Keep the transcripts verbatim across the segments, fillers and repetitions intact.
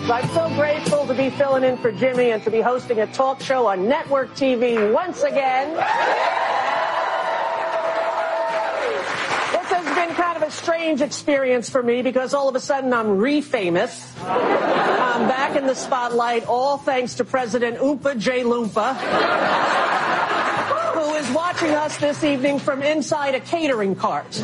I'm so grateful to be filling in for Jimmy and to be hosting a talk show on network T V once again. This has been kind of a strange experience for me because all of a sudden I'm re-famous. I'm back in the spotlight, all thanks to President Oompa J. Loompa, who is watching us this evening from inside a catering cart.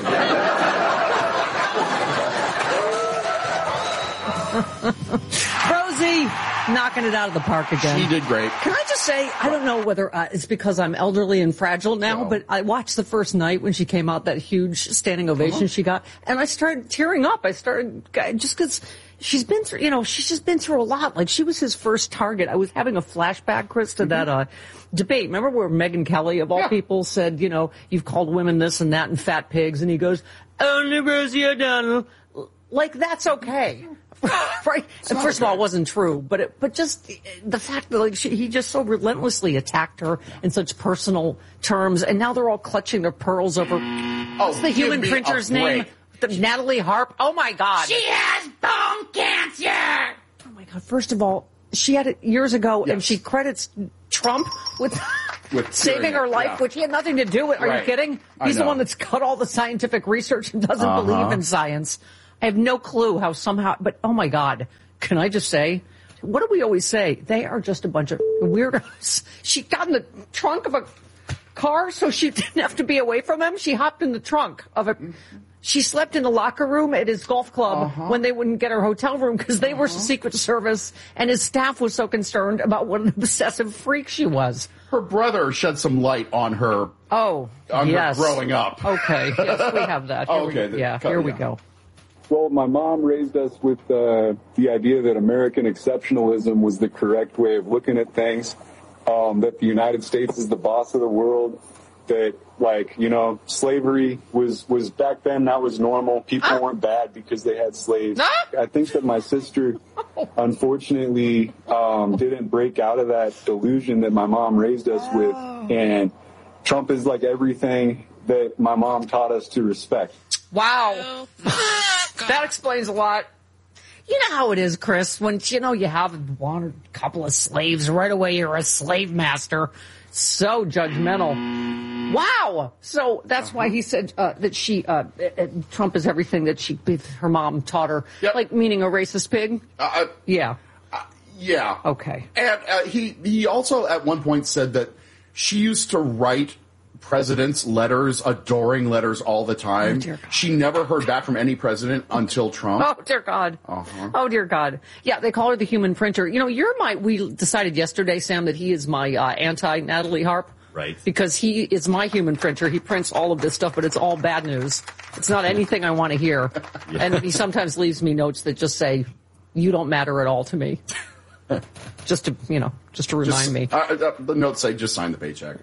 Rosie, knocking it out of the park again. She did great. Can I just say, I don't know whether uh, it's because I'm elderly and fragile now, no. but I watched the first night when she came out, that huge standing ovation uh-huh. she got, and I started tearing up. I started, just because she's been through, you know, she's just been through a lot. Like, she was his first target. I was having a flashback, Chris, to mm-hmm. that uh, debate. Remember where Megyn Kelly, of all yeah. people, said, you know, you've called women this and that and fat pigs, and he goes, only Rosie O'Donnell. Like, that's okay. Right. And first of all, it wasn't true, but it, but just the fact that like she, he just so relentlessly attacked her in such personal terms, and now they're all clutching their pearls over. Oh, what's the human printer's name? The Natalie Harp. Oh my God. She has bone cancer. Oh my God. First of all, she had it years ago, yes. and she credits Trump with. With saving her life, yeah. which he had nothing to do with. Are right. you kidding? He's the one that's cut all the scientific research and doesn't uh-huh. believe in science. I have no clue how somehow, but oh my God, can I just say, what do we always say? They are just a bunch of weirdos. She got in the trunk of a car so she didn't have to be away from him. She hopped in the trunk of a, she slept in the locker room at his golf club uh-huh. when they wouldn't get her hotel room because they uh-huh. were Secret Service, and his staff was so concerned about what an obsessive freak she was. Her brother shed some light on her. Oh, on yes. her growing up. Okay, yes, we have that. Here okay, we, yeah, here yeah. we go. Well, my mom raised us with uh, the idea that American exceptionalism was the correct way of looking at things, um, that the United States is the boss of the world, that, like, you know, slavery was, was back then, that was normal. People ah. weren't bad because they had slaves. Ah. I think that my sister, unfortunately, um, didn't break out of that delusion that my mom raised us oh. with, and Trump is like everything that my mom taught us to respect. Wow. That explains a lot. You know how it is, Chris, when, you know, you have one or a couple of slaves, right away you're a slave master. So judgmental. Wow. So that's why he said uh, that she, uh, uh, Trump is everything that she, her mom taught her. Yep. Like, meaning a racist pig? Uh, yeah. Uh, yeah. Okay. And uh, he, he also at one point said that she used to write presidents letters, adoring letters all the time. Oh, she never heard back from any president until Trump. Oh, dear God. Uh-huh. Oh, dear God. Yeah, they call her the human printer. You know, you're my, we decided yesterday, Sam, that he is my uh, anti-Natalie Harp. Right. Because he is my human printer. He prints all of this stuff, but it's all bad news. It's not anything I want to hear. Yeah. And he sometimes leaves me notes that just say, you don't matter at all to me. Just to, you know, just to remind just, me. Uh, uh, the notes say, just sign the paycheck.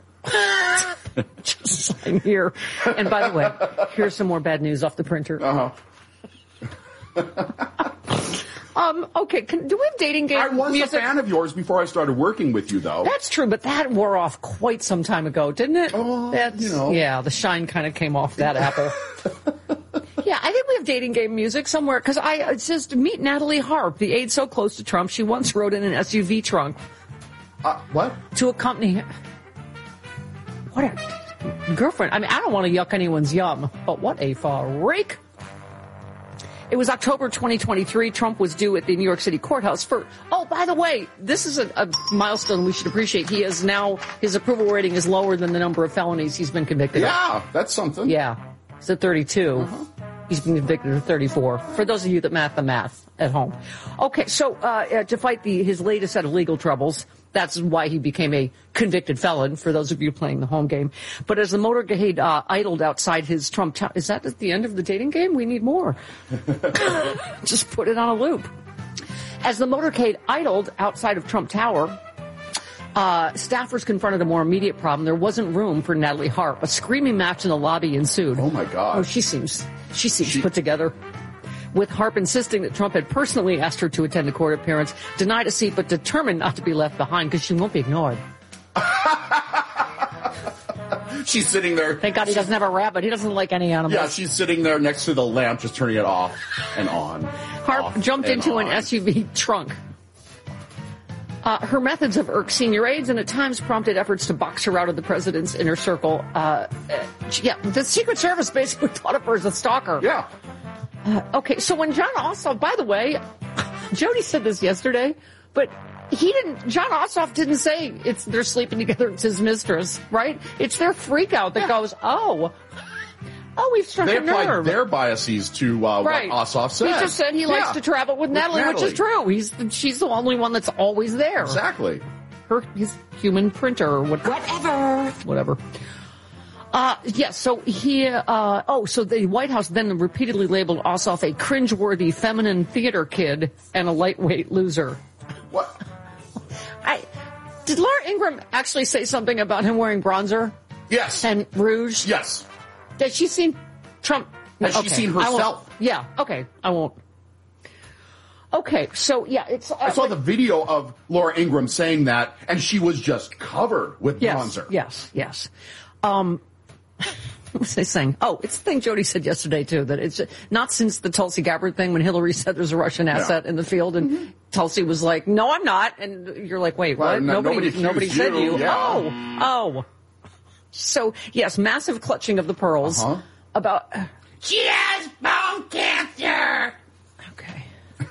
Just sign here. And by the way, here's some more bad news off the printer. Uh-huh. um, okay, can, do we have dating game I was music? a fan of yours before I started working with you, though. That's true, but that wore off quite some time ago, didn't it? Oh, That's, you know. Yeah, the shine kind of came off that apple. Yeah, I think we have dating game music somewhere, because I it says to meet Natalie Harp, the aide so close to Trump, she once rode in an S U V trunk. Uh, what? To accompany... What a girlfriend. I mean, I don't want to yuck anyone's yum, but what a freak. It was October twenty twenty-three. Trump was due at the New York City courthouse for, oh, by the way, this is a, a milestone we should appreciate. He is now, his approval rating is lower than the number of felonies he's been convicted yeah, of. Yeah, that's something. Yeah. It's at thirty-two. Uh-huh. He's been convicted of thirty-four. For those of you that math the math at home. Okay, so uh, uh, to fight the his latest set of legal troubles, that's why he became a convicted felon, for those of you playing the home game. But as the motorcade uh, idled outside his Trump tower, is that at the end of the dating game? We need more. Just put it on a loop. As the motorcade idled outside of Trump Tower, uh, staffers confronted a more immediate problem. There wasn't room for Natalie Harp. A screaming match in the lobby ensued. Oh, my God. Oh, she seems, she seems she- put together. With Harp insisting that Trump had personally asked her to attend a court appearance, denied a seat, but determined not to be left behind because she won't be ignored. She's sitting there. Thank God he doesn't have a rabbit. He doesn't like any animals. Yeah, she's sitting there next to the lamp, just turning it off and on. Harp off jumped and into on. an S U V trunk Uh, her methods have irked senior aides and at times prompted efforts to box her out of the president's inner circle. Uh, uh, yeah, the Secret Service basically thought of her as a stalker. Yeah. Uh, okay, so when John Ossoff, by the way, Jody said this yesterday, but he didn't, John Ossoff didn't say it's they're sleeping together, it's his mistress, right? It's their freak out that yeah. goes, oh, oh, we've struck they a nerve. They applied their biases to uh, right. what Ossoff said. He just said he likes yeah. to travel with, with Natalie, Natalie, which is true. He's She's the only one that's always there. Exactly. Her, his human printer or what, whatever. Whatever. Uh, yes, yeah, so he, uh, oh, so the White House then repeatedly labeled Ossoff a cringeworthy feminine theater kid and a lightweight loser. What? I, did Laura Ingraham actually say something about him wearing bronzer? Yes. And rouge? Yes. Has she seen Trump? Has okay. she seen herself? Yeah, okay, I won't. Okay, so yeah, it's... Uh, I saw but, the video of Laura Ingraham saying that, and she was just covered with yes, bronzer. Yes, yes. Um... What was I saying? Oh, it's the thing Jody said yesterday, too, that it's not since the Tulsi Gabbard thing when Hillary said there's a Russian asset yeah. in the field, and mm-hmm. Tulsi was like, no, I'm not. And you're like, wait, well, what? No, nobody nobody, nobody said you. Yeah. Oh, oh. So, yes, massive clutching of the pearls uh-huh. about... She has bone cancer! Okay.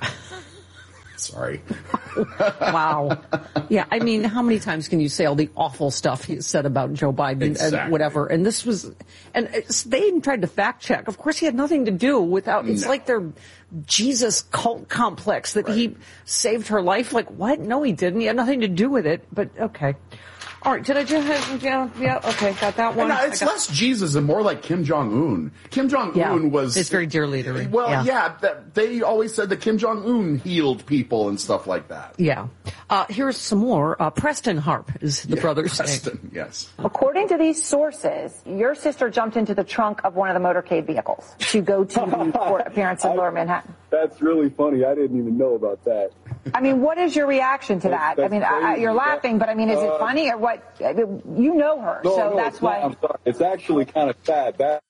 Sorry. Wow. Yeah, I mean, how many times can you say all the awful stuff he said about Joe Biden exactly. and whatever? And this was, and it's, they even tried to fact check. Of course, he had nothing to do without, it's no. like their Jesus cult complex that right. he saved her life. Like, what? No, he didn't. He had nothing to do with it, but okay. All right, did I just, yeah, yeah, okay, got that one. No, it's got, less Jesus and more like Kim Jong-un. Kim Jong-un yeah, was... It's very dear leader. Well, yeah, yeah that, they always said that Kim Jong-un healed people and stuff like that. Yeah. Uh, here's some more. Uh, Preston Harp is the yeah, brother's Preston, name. yes. According to these sources, your sister jumped into the trunk of one of the motorcade vehicles to go to the court appearance in Lower Manhattan. That's really funny. I didn't even know about that. I mean, what is your reaction to that? That's, I mean, I, you're laughing, but I mean, is it uh, funny or what? You know her, no, so no, that's it's why. Not, I'm sorry. It's actually kind of sad. That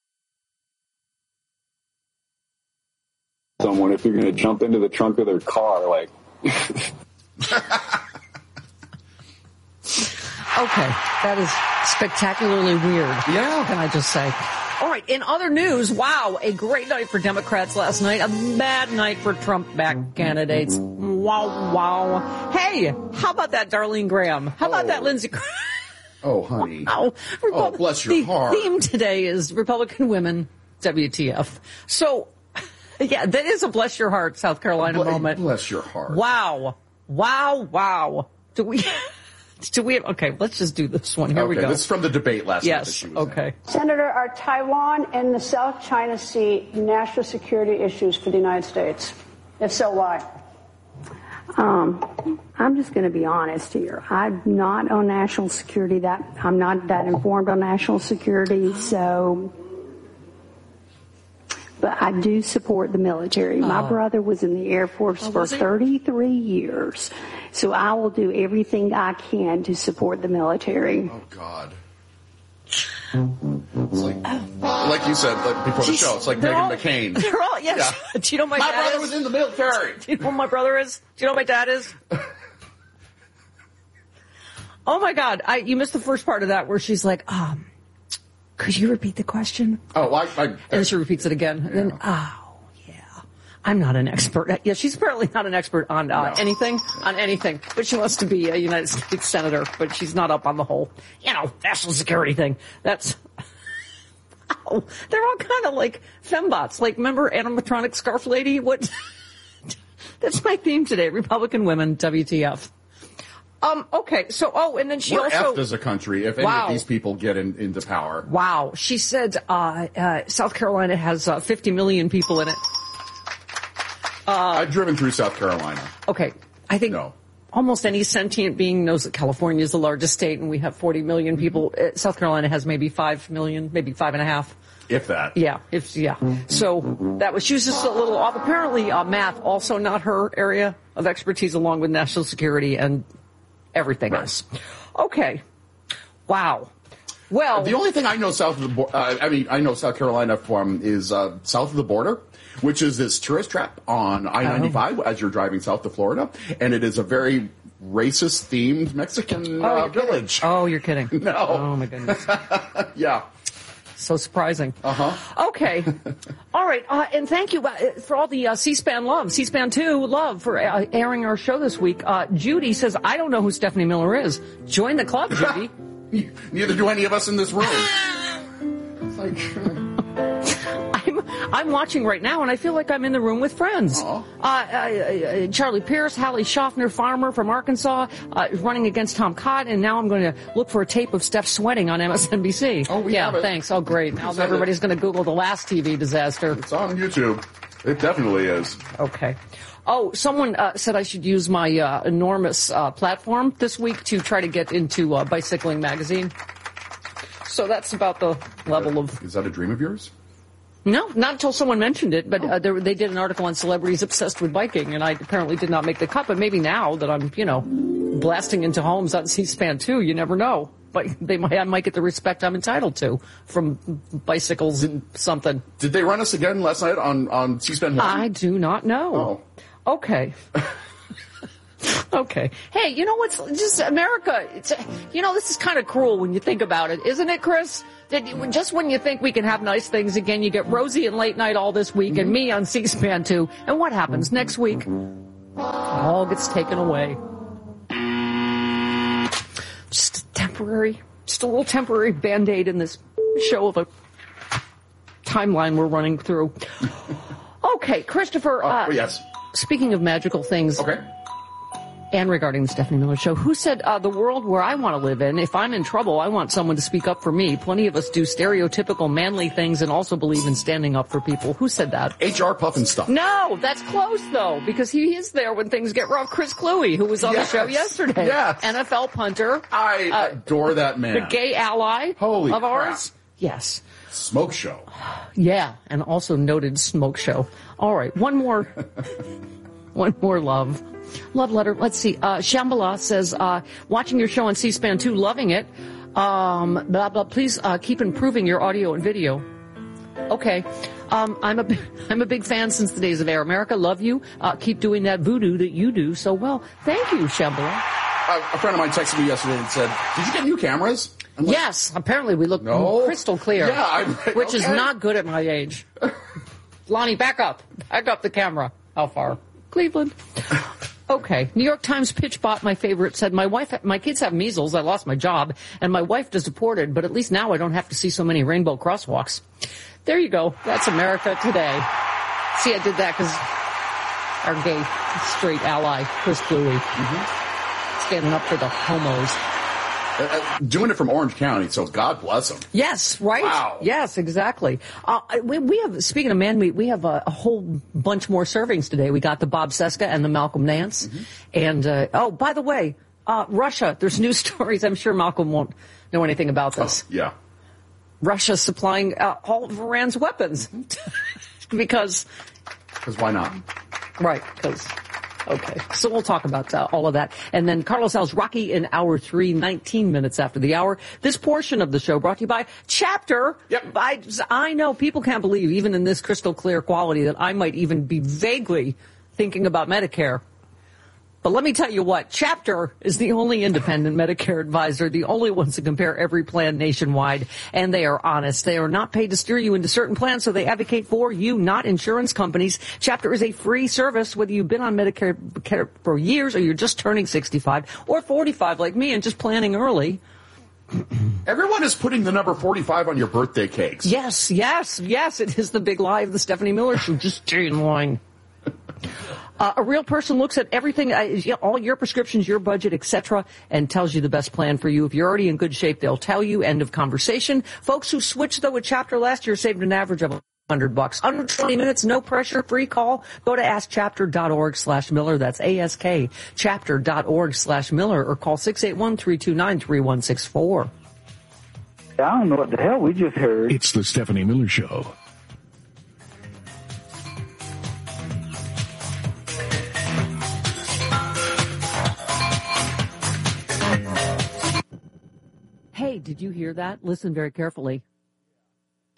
someone, if you're going to jump into the trunk of their car, like. Okay, that is spectacularly weird. Yeah. Can I just say? All right, in other news, wow, a great night for Democrats last night, a bad night for Trump-backed candidates. Wow, wow. Hey, how about that Darlene Graham? How about oh. that Lindsey Graham? Oh, honey. Wow. Repub- oh, bless your the heart. The theme today is Republican women, W T F. So, yeah, that is a bless your heart, South Carolina Ble- moment. Bless your heart. Wow. Wow, wow. Do we... Do we have, okay, let's just do this one. Here okay, we go. This is from the debate last yes, night that she was okay. in. Senator, are Taiwan and the South China Sea national security issues for the United States? If so, why? Um, I'm just going to be honest here. I'm not on national security. That I'm not that informed on national security, so... But I do support the military. My oh. brother was in the Air Force oh, for thirty-three years. So I will do everything I can to support the military. Oh, God. It's like, like you said like before the show, it's like Meghan all, McCain. They're all, yes. Yeah. Do you know my, my dad brother is? was in the military. Do you know who my brother is? Do you know what my dad is? Oh, my God. I, you missed the first part of that where she's like, um, could you repeat the question? Oh, I... I and then she repeats it again. And then, oh, yeah. I'm not an expert. Yeah, she's apparently not an expert on uh, no. anything, on anything. But she wants to be a United States senator. But she's not up on the whole, you know, national security thing. That's... Oh, they're all kind of like fembots. Like, remember animatronic scarf lady? What? That's my theme today. Republican women, W T F. Um, okay, so, oh, and then she We're also... effed as a country if wow. any of these people get in, into power. Wow. She said uh, uh, South Carolina has uh, fifty million people in it. Uh, I've driven through South Carolina. Okay, I think no. almost any sentient being knows that California is the largest state and we have forty million people. Uh, South Carolina has maybe five million, maybe five and a half. If that. Yeah, if yeah. So that was, she was just a little off. Apparently uh, math, also not her area of expertise, along with national security and everything right. else. Okay. Wow. Well, the only thing I know south of the border, uh, I mean, I know South Carolina from is uh, south of the border, which is this tourist trap on I ninety-five oh. as you're driving south to Florida, and it is a very racist-themed Mexican Oh, uh, you're kidding. village. Oh, you're kidding. No. Oh, my goodness. Yeah. So surprising. Uh-huh. Okay. All right. Uh, and thank you uh, for all the uh, C-SPAN love, C-SPAN two love for uh, airing our show this week. Uh, Judy says, I don't know who Stephanie Miller is. Join the club, Judy. Neither do any of us in this room. It's like... I'm, I'm watching right now, and I feel like I'm in the room with friends. Uh, uh, uh, Charlie Pierce, Hallie Schaffner, farmer from Arkansas, uh, running against Tom Cott, and now I'm going to look for a tape of Steph sweating on M S N B C. Oh, we yeah, have it. Thanks. Oh, great. Now It's everybody's going to Google the last T V disaster. It's on YouTube. It definitely is. Okay. Oh, someone uh, said I should use my uh, enormous uh, platform this week to try to get into uh, Bicycling Magazine. So that's about the level of... Is that a dream of yours? No, not until someone mentioned it, but uh, there, they did an article on celebrities obsessed with biking, and I apparently did not make the cut, but maybe now that I'm, you know, blasting into homes on C-SPAN two, you never know. But they might, I might get the respect I'm entitled to from bicycles and something. Did they run us again last night on, on C-SPAN one? I do not know. Oh. Okay. Okay. Hey, you know what's just America? It's, you know, this is kind of cruel when you think about it, isn't it, Chris? That you, just when you think we can have nice things again, you get Rosie and Late Night all this week, and me on C-SPAN two. And what happens next week? All gets taken away. Just a temporary, just a little temporary Band-Aid in this show of a timeline we're running through. Okay, Christopher. Oh, uh, yes. Speaking of magical things. Okay. And regarding the Stephanie Miller Show, who said, uh, the world where I want to live in, if I'm in trouble, I want someone to speak up for me. Plenty of us do stereotypical manly things and also believe in standing up for people. Who said that? H R Puffin stuff. No, that's close, though, because he is there when things get rough. Chris Cluey, who was on Yes. the show yesterday. Yes. N F L punter. I uh, adore that man. The gay ally Holy of crap. ours. Yes. Smoke show. Yeah, and also noted smoke show. All right, one more. One more love. Love letter. Let's see. Uh, Shambhala says, uh, watching your show on C-SPAN two, loving it. Um, blah, blah. Please uh, keep improving your audio and video. Okay. Um, I'm a, I'm a big fan since the days of Air America. Love you. Uh, keep doing that voodoo that you do so well. Thank you, Shambhala. Uh, a friend of mine texted me yesterday and said, did you get new cameras? I'm like, Yes. Apparently we look No. crystal clear. Yeah, I'm- which is okay. not good at my age. Lonnie, back up. Back up the camera. How far? Cleveland. Okay. New York Times pitch bot, my favorite, said, my wife, my kids have measles. I lost my job and my wife is deported, but at least now I don't have to see so many rainbow crosswalks. There you go. That's America today. See, I did that because our gay straight ally, Chris Cluey, mm-hmm. standing up for the homos. Uh, uh, doing it from Orange County, so God bless him. Yes, right? Wow. Yes, exactly. Uh, we, we have, speaking of man meat, we have a, a whole bunch more servings today. We got the Bob Cesca and the Malcolm Nance. Mm-hmm. And, uh, oh, by the way, uh, Russia, there's news stories. I'm sure Malcolm won't know anything about this. Oh, yeah. Russia supplying uh, all of Iran's weapons. because. Because why not? Right, because. Okay, so we'll talk about uh, all of that. And then Carlos Al's Rocky in hour three, nineteen minutes after the hour. This portion of the show brought to you by Chapter. Yep. I, I know people can't believe, even in this crystal clear quality, that I might even be vaguely thinking about Medicare. But let me tell you what, Chapter is the only independent Medicare advisor, the only ones to compare every plan nationwide, and they are honest. They are not paid to steer you into certain plans, so they advocate for you, not insurance companies. Chapter is a free service, whether you've been on Medicare for years or you're just turning sixty-five or forty-five like me and just planning early. Everyone is putting the number forty-five on your birthday cakes. Yes, yes, yes, it is the big lie of the Stephanie Miller Show. Just stay in line. Uh, a real person looks at everything, uh, you know, all your prescriptions, your budget, et cetera, and tells you the best plan for you. If you're already in good shape, they'll tell you. End of conversation. Folks who switched, though, with Chapter last year saved an average of one hundred bucks. Under twenty minutes, no pressure, free call. Go to askchapter.org slash Miller. That's A S K, chapter.org slash Miller, or call six eight one, three two nine, three one six four. I don't know what the hell we just heard. It's the Stephanie Miller Show. Hey, did you hear that? Listen very carefully.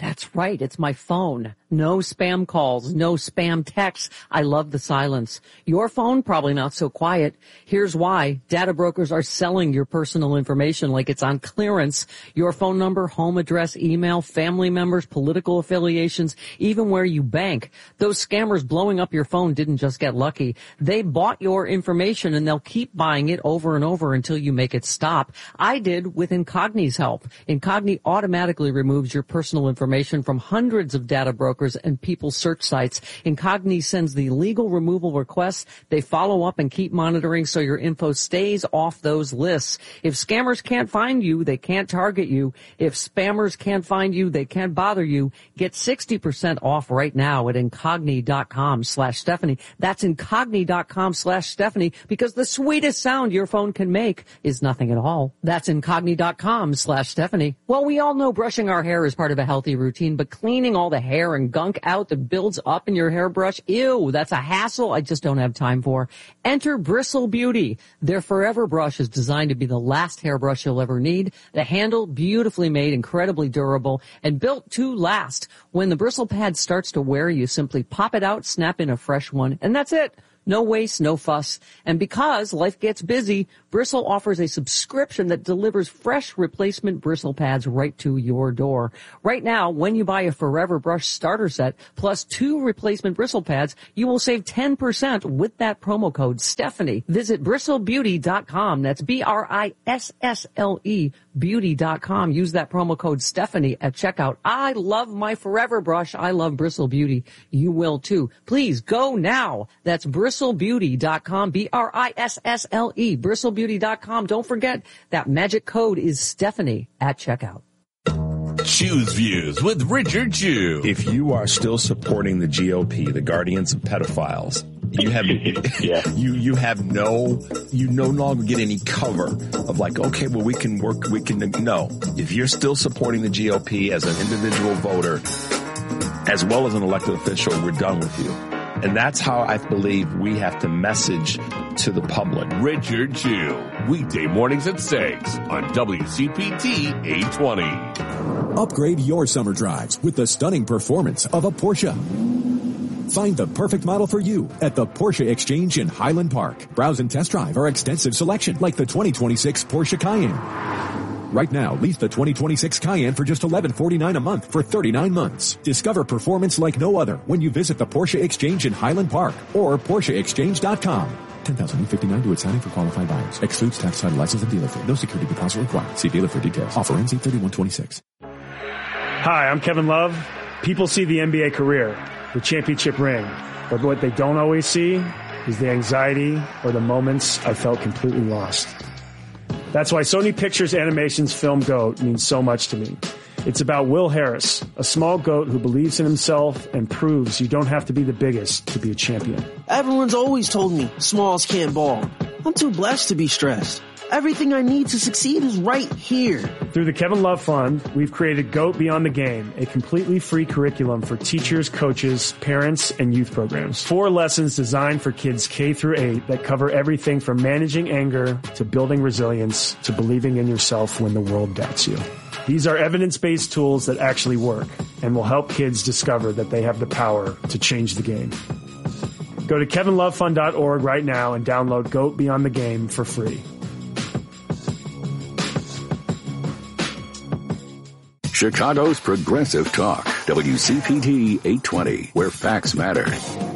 That's right. It's my phone. No spam calls, no spam texts. I love the silence. Your phone, probably not so quiet. Here's why. Data brokers are selling your personal information like it's on clearance. Your phone number, home address, email, family members, political affiliations, even where you bank. Those scammers blowing up your phone didn't just get lucky. They bought your information and they'll keep buying it over and over until you make it stop. I did with Incogni's help. Incogni automatically removes your personal information from hundreds of data brokers and people's search sites. Incogni sends the legal removal requests. They follow up and keep monitoring so your info stays off those lists. If scammers can't find you, they can't target you. If spammers can't find you, they can't bother you. Get sixty percent off right now at Incogni.com slash Stephanie. That's Incogni.com slash Stephanie, because the sweetest sound your phone can make is nothing at all. That's Incogni.com slash Stephanie. Well, we all know brushing our hair is part of a healthy routine, but cleaning all the hair and gunk out that builds up in your hairbrush, ew, that's a hassle I just don't have time for. Enter Bristle Beauty. Their Forever Brush is designed to be the last hairbrush you'll ever need. The handle, beautifully made, incredibly durable, and built to last. When the bristle pad starts to wear, you simply pop it out, snap in a fresh one, and that's it. No waste, no fuss. And because life gets busy, Bristle offers a subscription that delivers fresh replacement bristle pads right to your door. Right now, when you buy a Forever Brush starter set plus two replacement bristle pads, you will save ten percent with that promo code Stephanie. Visit bristle beauty dot com. That's B R I S S L E beauty dot com. Use that promo code Stephanie at checkout. I love my Forever Brush. I love Bristle Beauty. You will too. Please go now. That's bristle beauty dot com. B R I S S L E. bristle beauty dot com. Don't forget that magic code is Stephanie at checkout. Choose Views with Richard Chew. If you are still supporting the G O P, the guardians of pedophiles, you have yeah. you you have no you no longer get any cover of like, okay, well, we can work, we can no. If you're still supporting the G O P as an individual voter, as well as an elected official, we're done with you. And that's how I believe we have to message to the public. Richard Chew, weekday mornings at six on W C P T eight twenty. Upgrade your summer drives with the stunning performance of a Porsche. Find the perfect model for you at the Porsche Exchange in Highland Park. Browse and test drive our extensive selection like the twenty twenty-six Porsche Cayenne. Right now, lease the twenty twenty-six Cayenne for just eleven forty-nine a month for thirty-nine months. Discover performance like no other when you visit the Porsche Exchange in Highland Park or Porsche Exchange dot com. ten thousand fifty-nine to its signing for qualified buyers. Excludes tax, title, license, and dealer fee. No security deposit required. See dealer for details. Offer ends eight thirty-one twenty-six. Hi, I'm Kevin Love. People see the N B A career, the championship ring, but what they don't always see is the anxiety or the moments I felt completely lost. That's why Sony Pictures Animation's film GOAT means so much to me. It's about Will Harris, a small goat who believes in himself and proves you don't have to be the biggest to be a champion. Everyone's always told me smalls can't ball. I'm too blessed to be stressed. Everything I need to succeed is right here. Through the Kevin Love Fund, we've created GOAT Beyond the Game, a completely free curriculum for teachers, coaches, parents, and youth programs. Four lessons designed for kids K through eight that cover everything from managing anger to building resilience to believing in yourself when the world doubts you. These are evidence-based tools that actually work and will help kids discover that they have the power to change the game. Go to kevin love fund dot org right now and download GOAT Beyond the Game for free. Chicago's Progressive Talk, W C P T eight twenty, where facts matter.